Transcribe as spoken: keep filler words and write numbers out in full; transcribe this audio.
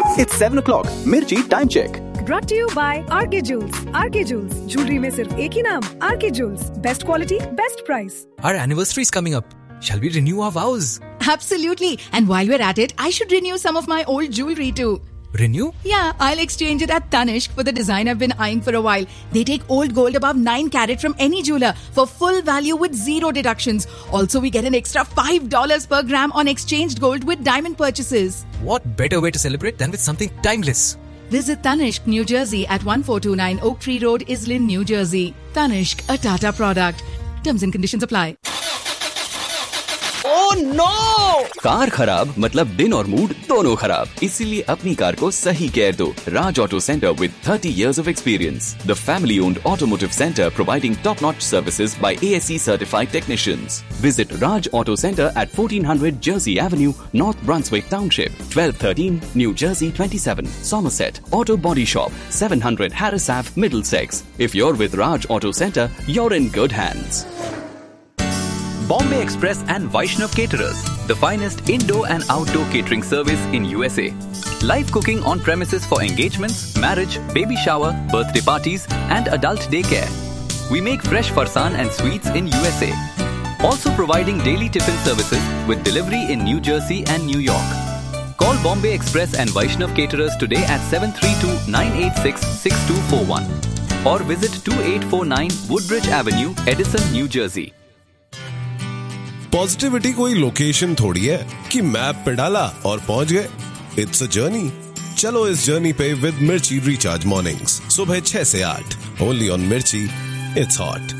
It's seven o'clock. Mirchi time check. Brought to you by R K Jewels. R K Jewels, jewelry में सिर्फ एक ही नाम, R K Jewels. Best quality, best price. Our anniversary is coming up. Shall we renew our vows? Absolutely. And while we're at it, I should renew some of my old jewelry too. Renew? Yeah, I'll exchange it at Tanishq for the design I've been eyeing for a while. They take old gold above nine carat from any jeweler for full value with zero deductions. Also, we get an extra five dollars per gram on exchanged gold with diamond purchases. What better way to celebrate than with something timeless? Visit Tanishq, New Jersey at one four two nine Oak Tree Road, Islin, New Jersey. Tanishq, a Tata product. Terms and conditions apply. Oh no! Car खराब मतलब दिन और mood दोनों खराब, इसीलिए अपनी car को सही केयर दो. Raj Auto Center with thirty years of experience. The family-owned automotive center providing top-notch services by A S E certified technicians. Visit Raj Auto Center at fourteen hundred Jersey Avenue, North Brunswick Township, twelve thirteen New Jersey twenty-seven, Somerset. Auto Body Shop, seven hundred Harris Ave, Middlesex. If you're with Raj Auto Center, you're in good hands. Bombay Express and Vaishnav Caterers, the finest indoor and outdoor catering service in U S A. Live cooking on premises for engagements, marriage, baby shower, birthday parties and adult daycare. We make fresh farsan and sweets in U S A. Also providing daily tiffin services with delivery in New Jersey and New York. Call Bombay Express and Vaishnav Caterers today at seven three two nine eight six six two four one or visit twenty-eight forty-nine Woodbridge Avenue, Edison, New Jersey. Positivity कोई location थोड़ी है कि map पे डाला और पहुंच गए. It's a journey. चलो इस जर्नी पे विद मिर्ची रिचार्ज मॉर्निंग्स सुबह छह से आठ. ओनली ऑन मिर्ची. It's hot.